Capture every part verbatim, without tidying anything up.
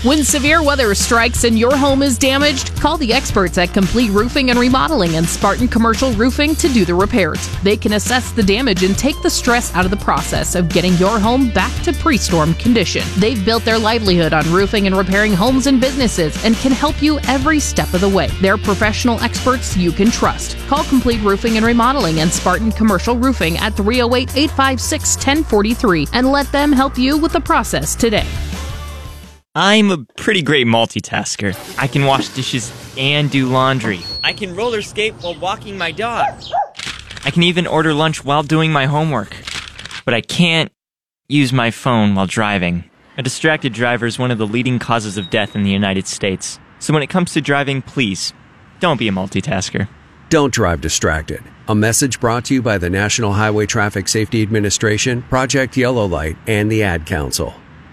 When severe weather strikes and your home is damaged, call the experts at Complete Roofing and Remodeling and Spartan Commercial Roofing to do the repairs. They can assess the damage and take the stress out of the process of getting your home back to pre-storm condition. They've built their livelihood on roofing and repairing homes and businesses and can help you every step of the way. They're professional experts you can trust. Call Complete Roofing and Remodeling and Spartan Commercial Roofing at three oh eight, eight five six, one oh four three and let them help you with the process today. I'm a pretty great multitasker. I can wash dishes and do laundry. I can roller skate while walking my dog. I can even order lunch while doing my homework. But I can't use my phone while driving. A distracted driver is one of the leading causes of death in the United States. So when it comes to driving, please, don't be a multitasker. Don't drive distracted. A message brought to you by the National Highway Traffic Safety Administration, Project Yellow Light, and the Ad Council.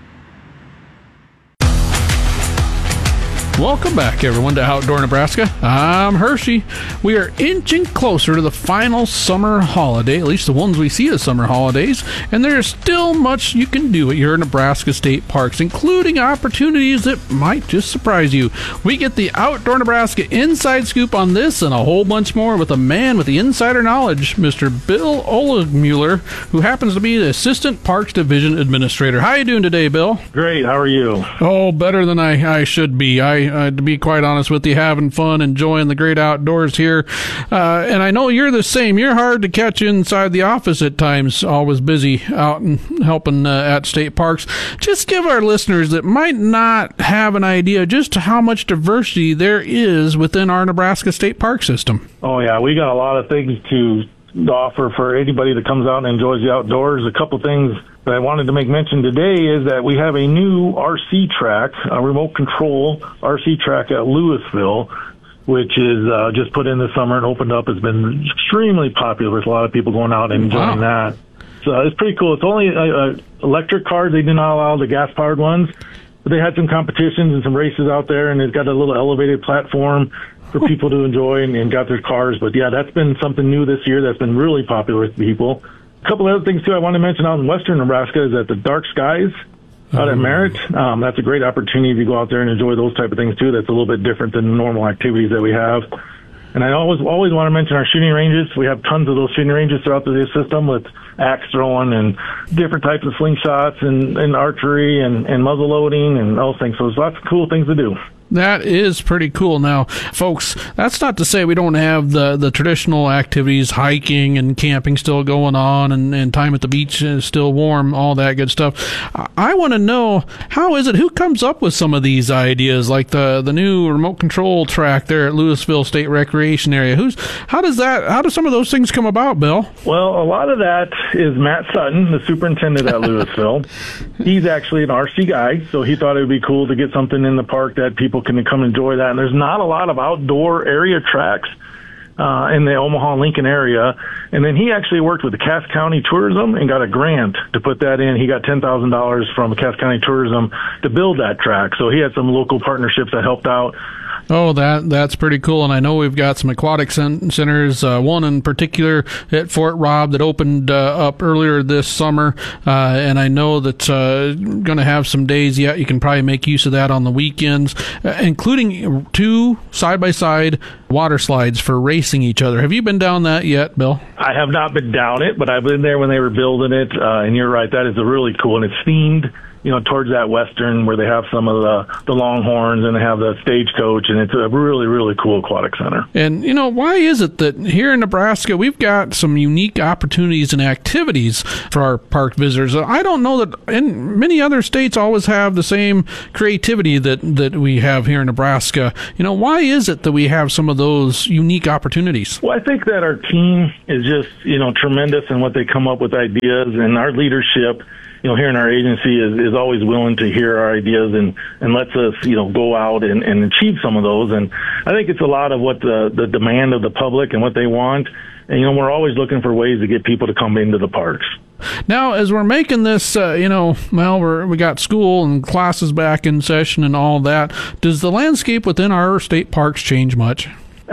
Welcome back, everyone, to Outdoor Nebraska. I'm Hershey. We are inching closer to the final summer holiday, at least the ones we see as summer holidays, and there is still much you can do at your Nebraska state parks, including opportunities that might just surprise you. We get the Outdoor Nebraska inside scoop on this and a whole bunch more with a man with the insider knowledge, Mister Bill Oligmuller, who happens to be the Assistant Parks Division Administrator. How are you doing today, Bill? Great. How are you? Oh, better than I, I should be. I Uh, to be quite honest with you, having fun, enjoying the great outdoors here. Uh, and I know you're the same. You're hard to catch inside the office at times, always busy out and helping uh, at state parks. Just give our listeners that might not have an idea just how much diversity there is within our Nebraska state park system. Oh, yeah. We got a lot of things to offer for anybody that comes out and enjoys the outdoors. A couple things that I wanted to make mention today is that we have a new R C track, a remote control R C track at Louisville, which is uh, just put in this summer and opened up. It's been extremely popular with a lot of people going out and enjoying wow. that. So it's pretty cool. It's only uh, uh, electric cars. They did not allow the gas-powered ones. But they had some competitions and some races out there, and it's got a little elevated platform for people to enjoy and, and got their cars. But, yeah, that's been something new this year that's been really popular with people. A couple of other things, too, I want to mention out in western Nebraska is that the Dark Skies out at Merritt, um, that's a great opportunity if you go out there and enjoy those type of things, too. That's a little bit different than the normal activities that we have. And I always always want to mention our shooting ranges. We have tons of those shooting ranges throughout the system with axe throwing and different types of slingshots and, and archery and, and muzzle loading and those things. So there's lots of cool things to do. That is pretty cool. Now, folks, that's not to say we don't have the, the traditional activities, hiking and camping still going on, and, and time at the beach is still warm, all that good stuff. I, I want to know, how is it, who comes up with some of these ideas, like the, the new remote control track there at Louisville State Recreation Area? Who's how does that how do some of those things come about, Bill? Well, a lot of that is Matt Sutton, the superintendent at Louisville. He's actually an R C guy, so he thought it would be cool to get something in the park that people can come enjoy that. And there's not a lot of outdoor area tracks uh, in the Omaha-Lincoln area. And then he actually worked with the Cass County Tourism and got a grant to put that in. He got ten thousand dollars from Cass County Tourism to build that track. So he had some local partnerships that helped out. Oh, that that's pretty cool. And I know we've got some aquatic cen- centers, uh, one in particular at Fort Robb that opened uh, up earlier this summer. Uh, and I know that uh, going to have some days yet. You can probably make use of that on the weekends, uh, including two side-by-side water slides for racing each other. Have you been down that yet, Bill? I have not been down it, but I've been there when they were building it. Uh, and you're right, that is a really cool, and it's themed, you know, towards that western where they have some of the, the Longhorns and they have the Stagecoach, and it's a really, really cool aquatic center. And, you know, why is it that here in Nebraska we've got some unique opportunities and activities for our park visitors? I don't know that in many other states always have the same creativity that, that we have here in Nebraska. You know, why is it that we have some of those unique opportunities? Well, I think that our team is just, you know, tremendous in what they come up with ideas, and our leadership, you know, here in our agency is, is always willing to hear our ideas and, and lets us, you know, go out and, and achieve some of those. And I think it's a lot of what the, the demand of the public and what they want. And, you know, we're always looking for ways to get people to come into the parks. Now, as we're making this, uh, you know, well, we're, we got school and classes back in session and all that. Does the landscape within our state parks change much?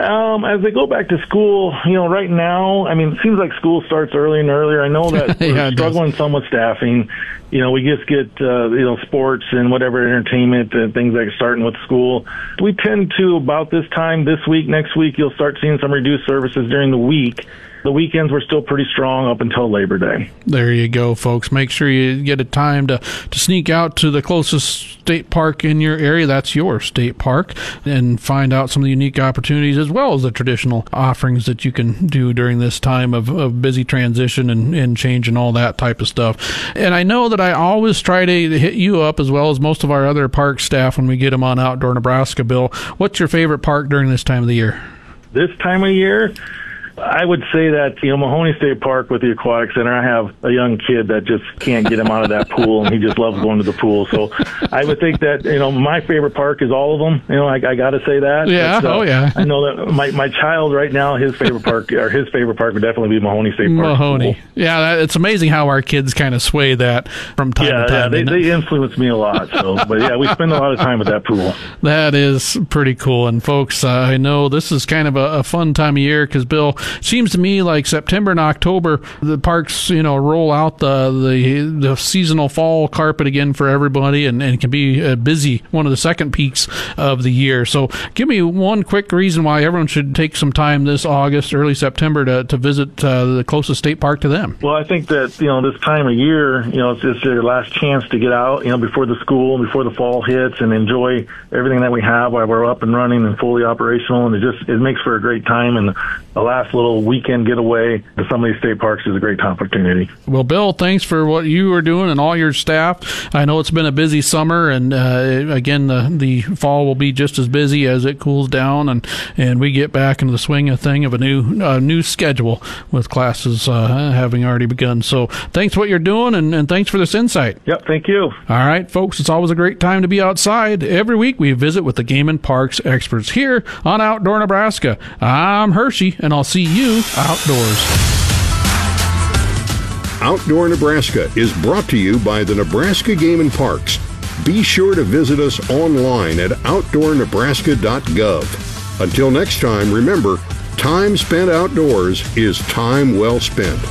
Um, as they go back to school, you know, right now, I mean, it seems like school starts earlier and earlier. I know that we're yeah, struggling some with staffing. You know, we just get, uh, you know, sports and whatever entertainment and things like starting with school. We tend to, about this time, this week, next week, you'll start seeing some reduced services during the week. The weekends were still pretty strong up until Labor Day. There you go, folks. Make sure you get a time to, to sneak out to the closest state park in your area. That's your state park, and find out some of the unique opportunities as well as the traditional offerings that you can do during this time of, of busy transition and, and change and all that type of stuff. And I know that I always try to hit you up as well as most of our other park staff when we get them on Outdoor Nebraska. Bill, what's your favorite park during this time of the year? This time of year, I would say that, you know, Mahoney State Park with the Aquatic Center, I have a young kid that just can't get him out of that pool, and he just loves going to the pool. So I would think that, you know, my favorite park is all of them. You know, I, I got to say that. Yeah, but, uh, oh, yeah. I know that my, my child right now, his favorite park, or his favorite park would definitely be Mahoney State Park. Mahoney. Pool. Yeah, that, it's amazing how our kids kind of sway that from time yeah, to time. Yeah, they, they influence me a lot. So, but yeah, we spend a lot of time at that pool. That is pretty cool. And folks, uh, I know this is kind of a, a fun time of year because, Bill, it seems to me like September and October, the parks, you know, roll out the the, the seasonal fall carpet again for everybody, and, and can be uh, busy, one of the second peaks of the year. So give me one quick reason why everyone should take some time this August, early September to, to visit uh, the closest state park to them. Well, I think that, you know, this time of year, you know, it's just your last chance to get out, you know, before the school, before the fall hits, and enjoy everything that we have while we're up and running and fully operational. And it just, it makes for a great time. And the last little weekend getaway to some of these state parks is a great opportunity. Well, Bill, thanks for what you are doing and all your staff. I know it's been a busy summer, and uh, again, the, the fall will be just as busy as it cools down, and, and we get back into the swing of thing of a new uh, new schedule with classes uh, having already begun. So thanks for what you're doing, and, and thanks for this insight. Yep, thank you. All right, folks, it's always a great time to be outside. Every week we visit with the Game and Parks experts here on Outdoor Nebraska. I'm Hershey, and I'll see you outdoors. Outdoor Nebraska is brought to you by the Nebraska Game and Parks. Be sure to visit us online at outdoor nebraska dot gov. Until next time, remember, time spent outdoors is time well spent.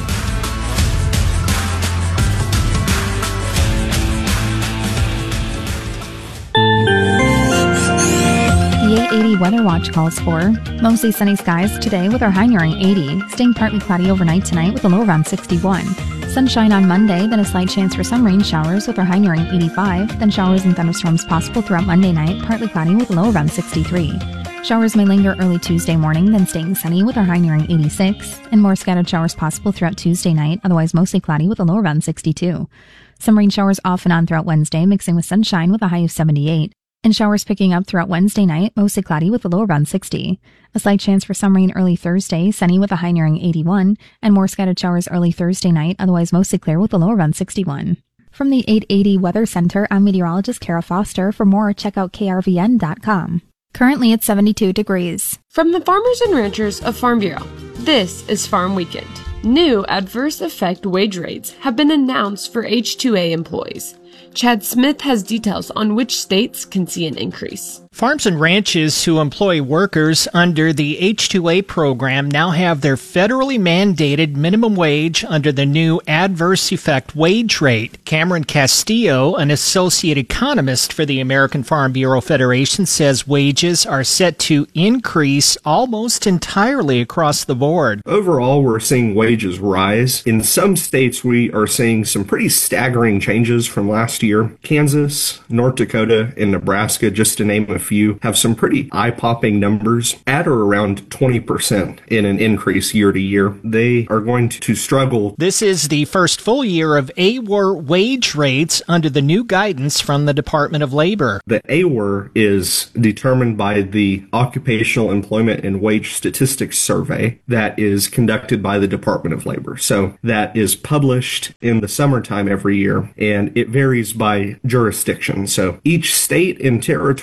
The eight eighty Weather Watch calls for mostly sunny skies today with our high nearing eighty, staying partly cloudy overnight tonight with a low around sixty-one. Sunshine on Monday, then a slight chance for some rain showers with our high nearing eighty-five, then showers and thunderstorms possible throughout Monday night, partly cloudy with a low around sixty-three. Showers may linger early Tuesday morning, then staying sunny with our high nearing eighty-six, and more scattered showers possible throughout Tuesday night, otherwise mostly cloudy with a low around sixty-two. Some rain showers off and on throughout Wednesday, mixing with sunshine with a high of seventy-eight. And showers picking up throughout Wednesday night, mostly cloudy with a low around sixty. A slight chance for some rain early Thursday, sunny with a high nearing eighty-one, and more scattered showers early Thursday night, otherwise mostly clear with a low around sixty-one. From the eight eighty Weather Center, I'm meteorologist Kara Foster. For more, check out K R V N dot com. Currently it's seventy-two degrees. From the farmers and ranchers of Farm Bureau, this is Farm Weekend. New adverse effect wage rates have been announced for H two A employees. Chad Smith has details on which states can see an increase. Farms and ranches who employ workers under the H two A program now have their federally mandated minimum wage under the new adverse effect wage rate. Cameron Castillo, an associate economist for the American Farm Bureau Federation, says wages are set to increase almost entirely across the board. Overall, we're seeing wages rise. In some states, we are seeing some pretty staggering changes from last year. Kansas, North Dakota, and Nebraska, just to name a few, have some pretty eye-popping numbers at or around twenty percent in an increase year to year. They are going to struggle. This is the first full year of A W R wage rates under the new guidance from the Department of Labor. The A W R is determined by the Occupational Employment and Wage Statistics Survey that is conducted by the Department of Labor. So that is published in the summertime every year, and it varies by jurisdiction. So each state and territory in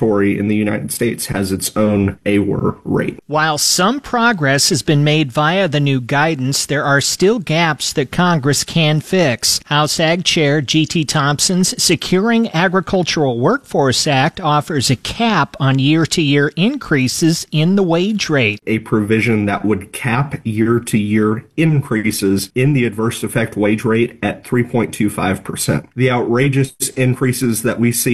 in the United States has its own A W R rate. While some progress has been made via the new guidance, there are still gaps that Congress can fix. House Ag Chair G T Thompson's Securing Agricultural Workforce Act offers a cap on year-to-year increases in the wage rate. A provision that would cap year-to-year increases in the adverse effect wage rate at three point two five percent. The outrageous increases that we see